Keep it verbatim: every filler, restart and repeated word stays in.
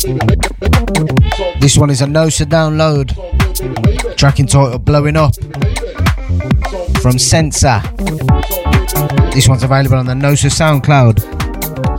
This one is a Nosa download. Track entitled Blowing Up from Sensor. This one's available on the Nosa SoundCloud.